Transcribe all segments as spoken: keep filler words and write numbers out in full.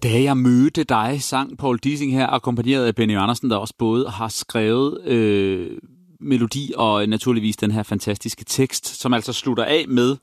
Da jeg mødte dig, sang Paul Dissing her, akkompagneret af Benny Andersen, der også både har skrevet øh, melodi og naturligvis den her fantastiske tekst, som altså slutter af med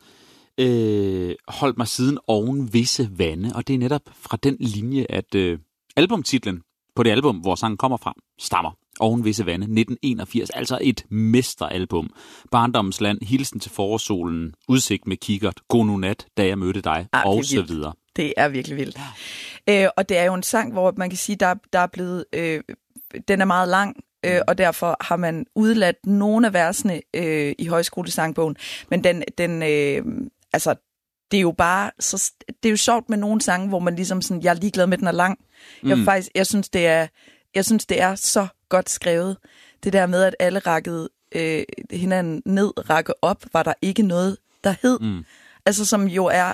øh, Holdt mig siden oven visse vande. Og det er netop fra den linje, at øh, albumtitlen på det album, hvor sangen kommer fra, stammer. Oven visse vande, nitten enogfirs, altså et mesteralbum. Barndommens land, hilsen til forårssolen, udsigt med kikkert, god nu nat, da jeg mødte dig, ah, og så videre. Det er virkelig vildt. Ja. Øh, og det er jo en sang, hvor man kan sige, der, der er blevet, øh, den er meget lang, øh, og derfor har man udladt nogle af versene øh, i højskolesangbogen. Men den, den øh, altså, det er jo bare, så, det er jo sjovt med nogle sange, hvor man ligesom sådan, jeg er ligeglad med, den er lang. Mm. Jeg, faktisk, jeg synes, det er, jeg synes, det er så godt skrevet. Det der med, at alle rakkede øh, hinanden ned, rakke op, var der ikke noget, der hed. Mm. Altså, som jo er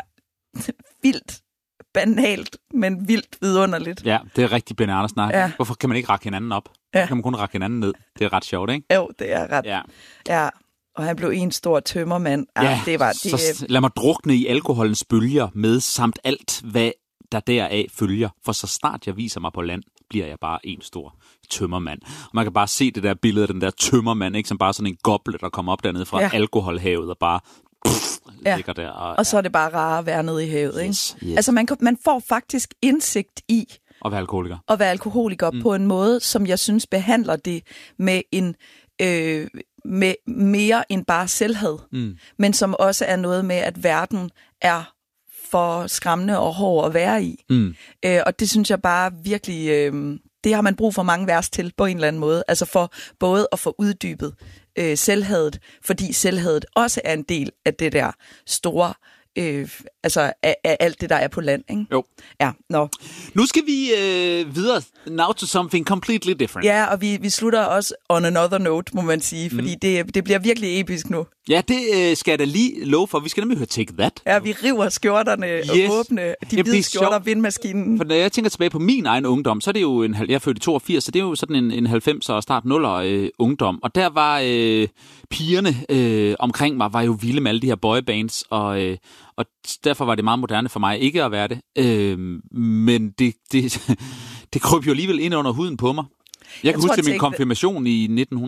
vildt banalt, men vildt vidunderligt. Ja, det er rigtig Benny Andersen. Ja. Hvorfor kan man ikke rakke hinanden op? Ja. Kan man kun rakke hinanden ned? Det er ret sjovt, ikke? Jo, det er ret. Ja. Ja. Og han blev en stor tømmermand. Ja, ja, det var det. Så lad mig drukne i alkoholens bølger med samt alt, hvad der deraf følger. For så snart jeg viser mig på land, bliver jeg bare en stor tømmermand. Og man kan bare se det der billede af den der tømmermand, ikke, som bare sådan en goble, der kommer op dernede fra ja. alkoholhavet og bare pff, ja. ligger der. Og, og så er det bare rart at være nede i havet. Yes, ikke? yes. Altså man, man får faktisk indsigt i at være alkoholiker. At være alkoholiker mm. på en måde, som jeg synes behandler det med en øh, med mere end bare selvhed, mm. men som også er noget med, at verden er for skræmmende og hård at være i. Mm. Øh, og det synes jeg bare virkelig, øh, det har man brug for mange vers til på en eller anden måde. Altså for både at få uddybet øh, selvhadet, fordi selvhadet også er en del af det der store, øh, altså af, af alt det, der er på land, ikke? Jo. Ja, nå. Nu skal vi øh, videre, now to something completely different. Ja, og vi, vi slutter også on another note, må man sige, fordi mm. det, det bliver virkelig episk nu. Ja, det øh, skal jeg da lige love for. Vi skal nemlig høre Take That. Ja, vi river skjorterne yes. og åbne de hvide skjorter, vindmaskinen. For når jeg tænker tilbage på min egen ungdom, så er det jo en, jeg er født i toogfirs, så det er jo sådan en, en halvfemser og start nuller øh, ungdom. Og der var øh, pigerne øh, omkring mig, var jo vilde med alle de her boybands, og, øh, og derfor var det meget moderne for mig ikke at være det. Øh, men det, det, det kryb jo alligevel ind under huden på mig. Jeg, jeg kan huske min konfirmation i nitten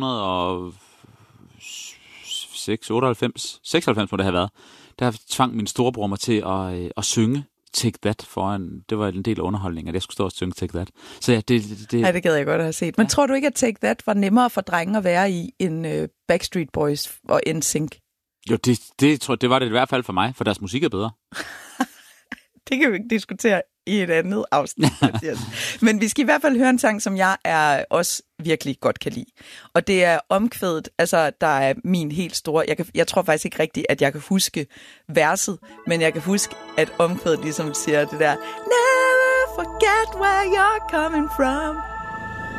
otteoghalvfems, seksoghalvfems må det have været. Der tvang min storebror mig til at, øh, at synge Take That foran. Det var en del af underholdningen, at jeg skulle stå og synge Take That. Så ja, det... det, det ja, det gad jeg godt at have set. Men ja. Tror du ikke, at Take That var nemmere for drenge at være i end øh, Backstreet Boys og N Sync? Jo, det, det, tror, det var det i hvert fald for mig, for deres musik er bedre. Det kan vi ikke diskutere i et andet afsnit. Men vi skal i hvert fald høre en sang, som jeg er også virkelig godt kan lide. Og det er omkvædet, altså der er min helt store, jeg, kan, jeg tror faktisk ikke rigtigt, at jeg kan huske verset, men jeg kan huske, at omkvædet ligesom siger det der, never forget where you're coming from.